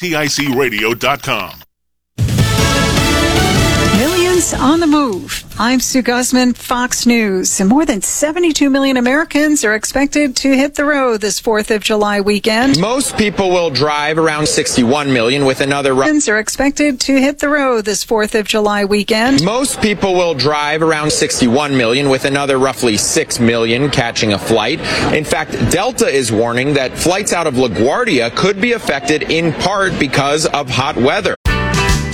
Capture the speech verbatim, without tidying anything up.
T I C radio dot com. Millions on the move. I'm Sue Guzman, Fox News. And more than seventy-two million Americans are expected to hit the road this fourth of July weekend. Most people will drive, around sixty-one million, with another... are expected to hit the road this fourth of July weekend. Most people will drive, around sixty-one million, with another roughly six million catching a flight. In fact, Delta is warning that flights out of LaGuardia could be affected in part because of hot weather.